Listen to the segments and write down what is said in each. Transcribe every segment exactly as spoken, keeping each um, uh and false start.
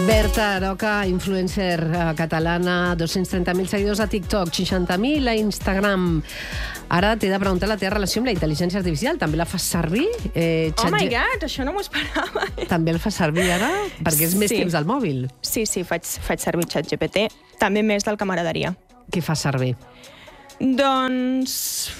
Berta Aroca, influencer catalana, dos-cents trenta mil seguidors a TikTok, seixanta mil a Instagram. Ara t'he de preguntar la teva relació amb la intel·ligència artificial. També la fas servir? Eh, oh my God, això no m'ho esperava. També el fas servir ara? Perquè és més sí. temps al mòbil. Sí, sí, faig, faig servir ChatGPT. També més del que m'agradaria. Què fas servir? Doncs...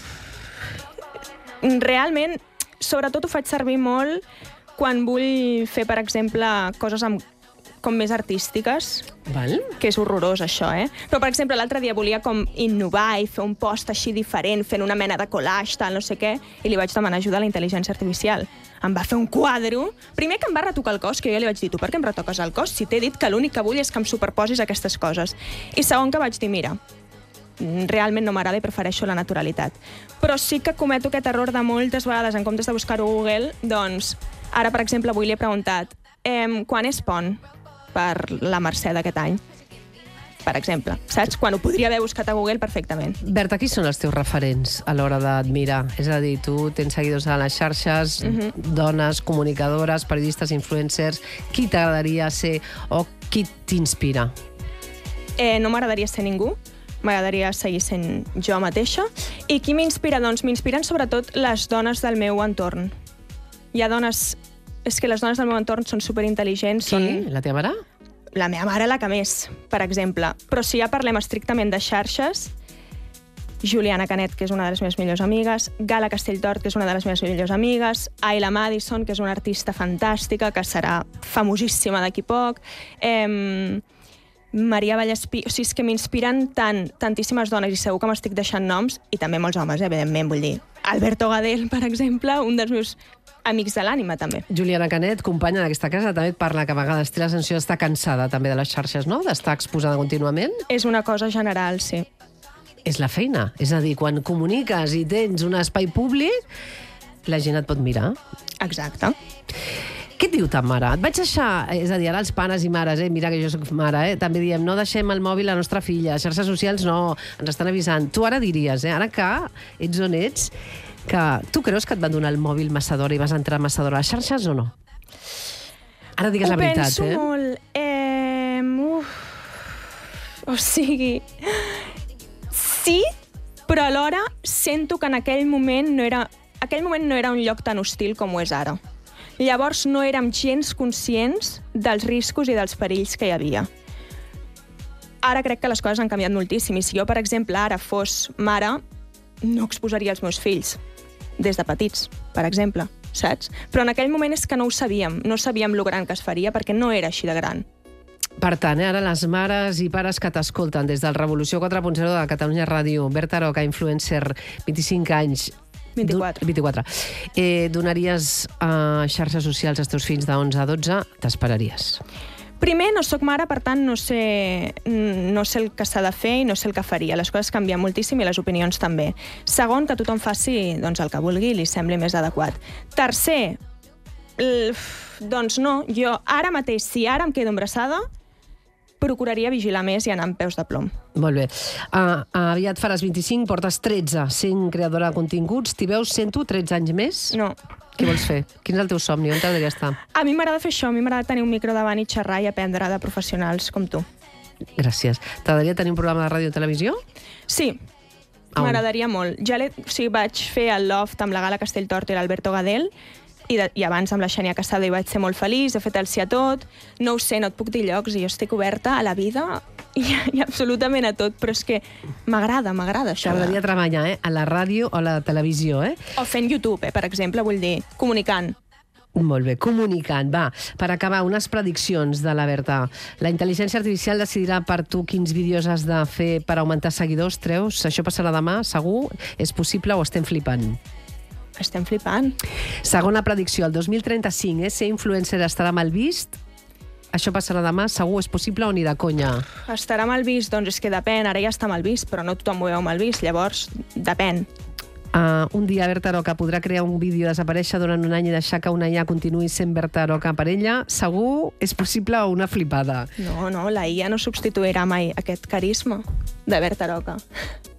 Realment, sobretot ho faig servir molt quan vull fer, per exemple, coses amb com més artístiques, Val. que és horrorós, això, eh? Però, per exemple, l'altre dia volia com innovar i fer un post així diferent, fent una mena de collage, tal, no sé què, i li vaig demanar ajuda a la intel·ligència artificial. Em va fer un quadre. Primer que em va retocar el cos, que jo li vaig dir, tu per què em retoques el cos? Si t'he dit que l'únic que vull és que em superposis aquestes coses. I segon que vaig dir, mira, realment no m'agrada i prefereixo la naturalitat. Però sí que cometo aquest error de moltes vegades, en comptes de buscar-ho a Google, doncs, ara, per exemple, avui li he preguntat eh, quan és pont per la Mercè d'aquest any, per exemple. Saps? Quan ho podria haver buscat a Google perfectament. Berta, qui són els teus referents a l'hora d'admirar? És a dir, tu tens seguidors a les xarxes, uh-huh. dones, comunicadores, periodistes, influencers. Qui t'agradaria ser o qui t'inspira? Eh, no m'agradaria ser ningú. M'agradaria seguir sent jo mateixa. I qui m'inspira? Doncs m'inspiren sobretot les dones del meu entorn. Hi ha dones... És que les dones del meu entorn són superintel·ligents. Qui? Són... La teva mare? La meva mare, la que més, per exemple. Però si ja parlem estrictament de xarxes, Juliana Canet, que és una de les meves millors amigues, Gala Castelltort, que és una de les meves millors amigues, Ayla Madison, que és una artista fantàstica, que serà famosíssima d'aquí poc, eh, Maria Vallespí... O sigui, és que m'inspiren tant, tantíssimes dones, i segur que m'estic deixant noms, i també molts homes, evidentment, vull dir. Alberto Gadel, per exemple, un dels meus amics de l'ànima, també. Juliana Canet, companya d'aquesta casa, també et parla que a vegades té la sensació d'estar cansada també de les xarxes, no? D'estar exposada contínuament. És una cosa general, sí. És la feina. És a dir, quan comuniques i tens un espai públic, la gent et pot mirar. Exacte. Què et diu ta mare? Et vaig deixar... És a dir, ara els pares i mares, eh? Mira que jo soc mare, eh? També diem, no deixem el mòbil a la nostra filla. Xarxes socials no, ens estan avisant. Tu ara diries, eh? Ara que ets on ets, que tu creus que et van donar el mòbil massa d'hora i vas entrar massa d'hora a les xarxes o no? Ara digues la veritat, eh? Ho penso molt. Eh, uf. O sigui... Sí, però alhora sento que en aquell moment no era... Aquell moment no era un lloc tan hostil com ho és ara. Llavors no érem gens conscients dels riscos i dels perills que hi havia. Ara crec que les coses han canviat moltíssim, i si jo, per exemple, ara fos mare, no exposaria els meus fills des de petits, per exemple, saps? Però en aquell moment és que no ho sabíem, no sabíem lo gran que es faria, perquè no era així de gran. Per tant, eh, ara les mares i pares que t'escolten des del Revolució quatre punt zero de Catalunya Ràdio, Berta Aroca, influencer, vint-i-cinc anys, vint-i-quatre. vint-i-quatre. Eh, donaries a xarxes socials als teus fills d'onze a dotze? T'esperaries? Primer, no sóc mare, per tant, no sé, no sé el que s'ha de fer i no sé el que faria. Les coses canvien moltíssim i les opinions també. Segon, que tothom faci doncs, el que vulgui i li sembli més adequat. Tercer, doncs no, jo ara mateix, si ara em quedo embarassada, procuraria vigilar més i anar amb peus de plom. Molt bé. Uh, aviat faràs vint-i-cinc, portes tretze, sent creadora de continguts. T'hi veus, sento, tretze anys més? No. Què vols fer? Quin és el teu somni? On t'agradaria estar? A mi m'agrada fer això, a mi m'agrada tenir un micro davant i xerrar i aprendre de professionals com tu. Gràcies. T'agradaria tenir un programa de ràdio o televisió? Sí, m'agradaria molt. Ja o sigui, vaig fer el Loft amb la Gala Castelltort i l'Alberto Gadel, I, de, i abans amb la Xènia Casado hi vaig ser molt feliç, he fet el sí a tot, no ho sé, no et puc dir llocs, i jo estic oberta a la vida i, i absolutament a tot, però és que m'agrada, m'agrada això. T'agradaria de... treballar eh? a la ràdio o a la televisió, eh? O fent YouTube, eh, per exemple, vull dir, comunicant. Molt bé, comunicant. Va, per acabar, unes prediccions de la Berta. La intel·ligència artificial decidirà per tu quins vídeos has de fer per augmentar seguidors, treus? Això passarà demà, segur? És possible o estem flipant? Estem flipant. Segona predicció, el dos mil trenta-cinc, eh? Ser influencer estarà mal vist? Això passarà demà, segur, és possible o ni de conya? Estarà mal vist? Doncs és que depèn, ara ja està mal vist, però no tothom ho veu mal vist, llavors depèn. Uh, un dia Berta Aroca podrà crear un vídeo i desaparèixer durant un any i deixar que una I A continuï sent Berta Aroca per ella? Segur, és possible o una flipada? No, no, la I A no substituirà mai aquest carisma de Berta Aroca.